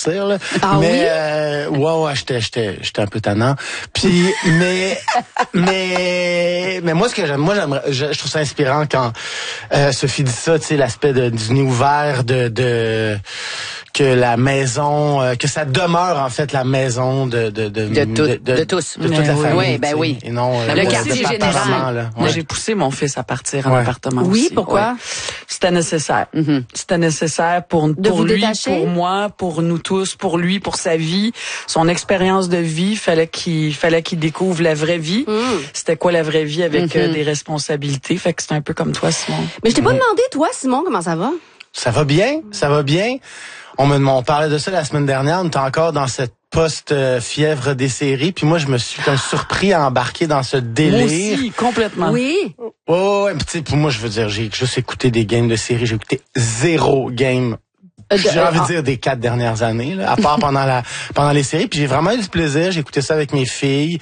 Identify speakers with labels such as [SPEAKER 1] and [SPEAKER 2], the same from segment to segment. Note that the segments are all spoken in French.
[SPEAKER 1] partir, là.
[SPEAKER 2] Ah
[SPEAKER 1] mais,
[SPEAKER 2] oui?
[SPEAKER 1] Ouais, j'étais un peu tannant. Puis, mais moi, ce que j'aime, je trouve ça inspirant quand, Sophie dit ça, tu sais, l'aspect du nid ouvert, que la maison, que ça demeure en fait la maison de tous,
[SPEAKER 3] de
[SPEAKER 1] toute la famille.
[SPEAKER 3] Oui, ben oui.
[SPEAKER 1] Et non
[SPEAKER 3] le quartier général.
[SPEAKER 4] Là. Moi, j'ai poussé mon fils à partir en appartement.
[SPEAKER 2] Oui,
[SPEAKER 4] aussi.
[SPEAKER 2] pourquoi?
[SPEAKER 4] Ouais. C'était nécessaire. C'était nécessaire pour lui,
[SPEAKER 2] détacher?
[SPEAKER 4] pour moi, pour nous tous, pour lui, pour sa vie, son expérience de vie. Fallait qu'il découvre la vraie vie. C'était quoi la vraie vie avec des responsabilités. Fait que c'était un peu comme toi, Simon.
[SPEAKER 2] Mais je t'ai pas demandé, toi, Simon, comment ça va?
[SPEAKER 1] Ça va bien, ça va bien. On parlait de ça la semaine dernière, on était encore dans cette post-fièvre des séries, puis moi je me suis comme surpris à embarquer dans ce délire.
[SPEAKER 4] Moi aussi, complètement.
[SPEAKER 2] Oui.
[SPEAKER 1] Ouais, tu sais, pour moi je veux dire, j'ai juste écouté des games de séries, j'ai écouté 0 game. J'ai envie de dire des 4 dernières années, là, à part pendant les séries, puis j'ai vraiment eu du plaisir, j'ai écouté ça avec mes filles.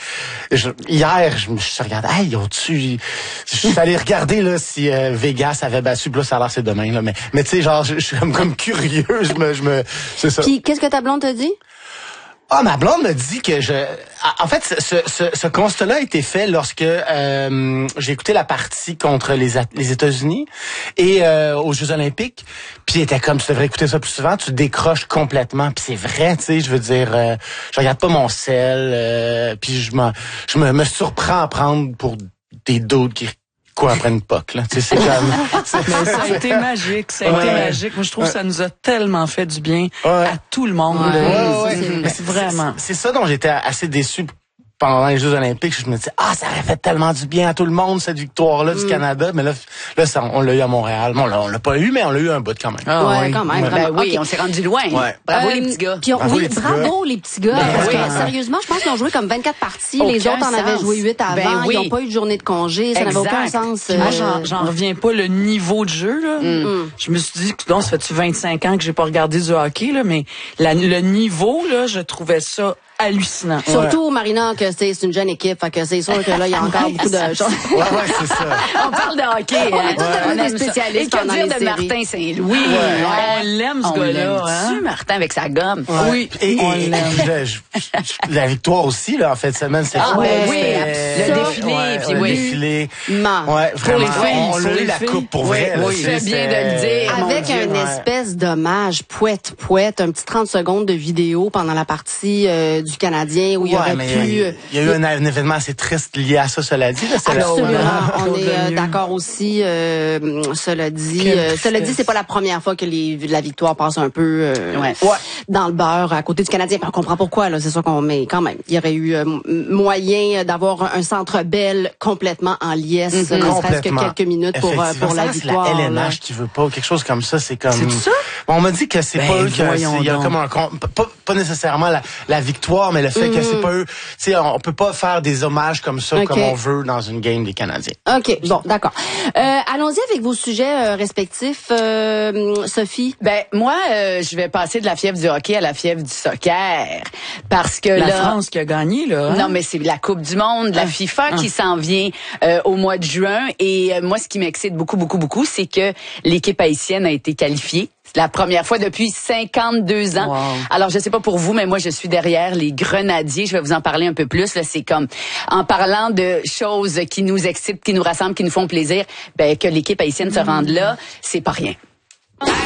[SPEAKER 1] Hier, je me suis regardé, hey, je suis allé regarder là si Vegas avait battu, puis là ça a l'air c'est demain là, mais tu sais genre je suis comme curieux, c'est ça.
[SPEAKER 2] Puis qu'est-ce que ta blonde t'a dit?
[SPEAKER 1] Ah, ma blonde me dit que en fait, ce constat-là a été fait lorsque j'ai écouté la partie contre les États-Unis et aux Jeux Olympiques. Puis elle était comme, tu devrais écouter ça plus souvent, tu décroches complètement. Puis c'est vrai, tu sais, je veux dire, je regarde pas mon sel, puis je me surprends à prendre pour des doutes qui après une POC, là. Tu sais, c'est comme...
[SPEAKER 4] Mais ça a été magique, magique. Moi, je trouve que ça nous a tellement fait du bien à tout le monde. Vraiment.
[SPEAKER 1] C'est ça dont j'étais assez déçu pendant les Jeux Olympiques. Je me disais, ça aurait fait tellement du bien à tout le monde, cette victoire-là du Canada. Mais là ça, on l'a eu à Montréal. Bon, on l'a pas eu, mais on l'a eu un bout quand même.
[SPEAKER 2] Quand même.
[SPEAKER 3] Oui, on s'est rendu loin.
[SPEAKER 1] Ouais.
[SPEAKER 3] Bravo les petits gars.
[SPEAKER 2] Puis bravo les petits gars. Parce que, sérieusement, je pense qu'ils ont joué comme 24 parties. Les autres en avaient joué 8 avant. Ils n'ont pas eu de journée de congé. Ça n'avait aucun sens.
[SPEAKER 4] Moi, j'en reviens pas le niveau de jeu, là. Je me suis dit, ça fait-tu 25 ans que j'ai pas regardé du hockey, là, mais le niveau, là, je trouvais ça hallucinant.
[SPEAKER 2] Surtout, Marina, que c'est une jeune équipe, fait que c'est sûr que là, il y a encore beaucoup de choses.
[SPEAKER 1] Ouais, c'est ça.
[SPEAKER 3] On parle de hockey.
[SPEAKER 2] On est tous devenus des spécialistes pendant les séries.
[SPEAKER 3] Et que dire de Martin Saint-Louis?
[SPEAKER 4] On l'aime, ce gars-là.
[SPEAKER 3] Hein? Martin avec sa gomme.
[SPEAKER 1] Ouais.
[SPEAKER 4] Oui,
[SPEAKER 1] et
[SPEAKER 4] on l'aime.
[SPEAKER 1] La victoire aussi, là, en fait, semaine, c'est
[SPEAKER 3] le défilé. Puis
[SPEAKER 1] le défilé.
[SPEAKER 2] Ouais,
[SPEAKER 1] vraiment.
[SPEAKER 4] Les filles,
[SPEAKER 1] on a eu la coupe pour vrai.
[SPEAKER 3] Oui, c'est bien de le dire.
[SPEAKER 2] Avec une espèce d'hommage poète, un petit 30 secondes de vidéo pendant la partie du Canadien où il y aurait pu...
[SPEAKER 1] Il y a eu un événement assez triste lié à ça, cela dit. Là,
[SPEAKER 2] absolument. On est d'accord aussi. Cela dit, c'est pas la première fois que la victoire passe un peu dans le beurre à côté du Canadien. Puis on comprend pourquoi. Là, c'est sûr qu'on met quand même. Il y aurait eu moyen d'avoir un Centre Bell complètement en liesse, ne serait-ce que quelques minutes pour la victoire.
[SPEAKER 1] C'est la LNH qui veut pas quelque chose comme ça. C'est comme.
[SPEAKER 4] C'est ça?
[SPEAKER 1] Bon, on m'a dit que c'est pas eux il y a comme pas nécessarement la victoire, mais le fait que c'est pas eux. Tu sais, on peut pas faire des hommages comme ça comme on veut dans une game des Canadiens.
[SPEAKER 2] OK, bon, d'accord. Allons-y avec vos sujets respectifs, Sophie.
[SPEAKER 3] Ben moi, je vais passer de la fièvre du hockey à la fièvre du soccer parce que
[SPEAKER 4] la France qui a gagné là. Hein?
[SPEAKER 3] Non, mais c'est la Coupe du monde, la FIFA qui s'en vient au mois de juin et moi ce qui m'excite beaucoup, c'est que l'équipe haïtienne a été qualifiée. C'est la première fois depuis 52 ans. Wow. Alors, je sais pas pour vous, mais moi, je suis derrière les Grenadiers. Je vais vous en parler un peu plus. Là, c'est comme, en parlant de choses qui nous excitent, qui nous rassemblent, qui nous font plaisir, ben, que l'équipe haïtienne se rende là, c'est pas rien.